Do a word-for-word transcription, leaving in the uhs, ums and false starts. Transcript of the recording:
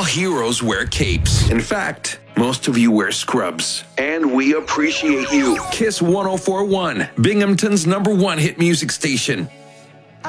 heroes wear capes. In fact, most of you wear scrubs. And we appreciate you. Kiss one oh four point one, Binghamton's number one hit music station.